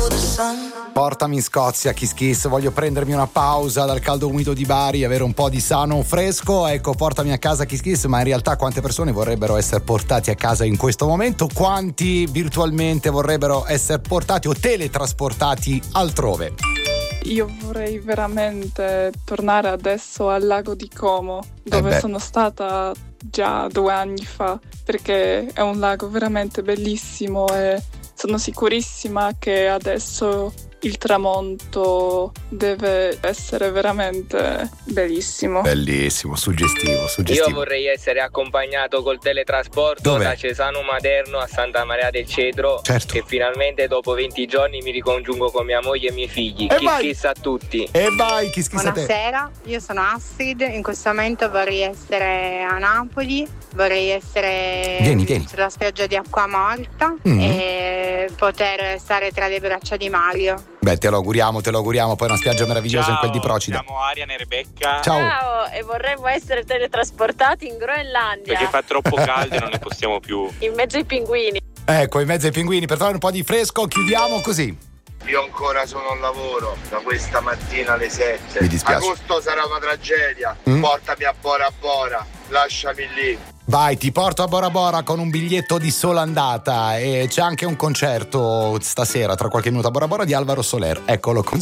Portami in Scozia, Kiss Kiss, voglio prendermi una pausa dal caldo umido di Bari, avere un po' di sano fresco, ecco, portami a casa Kiss Kiss. Ma in realtà quante persone vorrebbero essere portati a casa in questo momento? Quanti virtualmente vorrebbero essere portati o teletrasportati altrove? Io vorrei veramente tornare adesso al lago di Como, dove sono stata già 2 anni fa, perché è un lago veramente bellissimo e sono sicurissima che adesso il tramonto deve essere veramente bellissimo. Bellissimo, suggestivo. Io vorrei essere accompagnato col teletrasporto da Cesano Maderno a Santa Maria del Cedro, certo, che finalmente dopo 20 giorni mi ricongiungo con mia moglie e i miei figli. Kiss a tutti. E vai, Kiss a te. Buonasera, io sono Astrid, in questo momento vorrei essere a Napoli, vorrei essere sulla spiaggia di Acquamorta e poter stare tra le braccia di Mario. Beh, te lo auguriamo, poi una spiaggia meravigliosa in quel di Procida. Siamo Ariane e Rebecca. Ciao, e vorremmo essere teletrasportati in Groenlandia. Perché fa troppo caldo e non ne possiamo più. In mezzo ai pinguini. Ecco, in mezzo ai pinguini, per trovare un po' di fresco, chiudiamo così. Io ancora sono al lavoro da questa mattina alle 7. Mi dispiace. Agosto sarà una tragedia. Portami a Bora Bora, lasciami lì. Vai, ti porto a Bora Bora con un biglietto di sola andata e c'è anche un concerto stasera, tra qualche minuto a Bora Bora, di Alvaro Soler. Eccolo.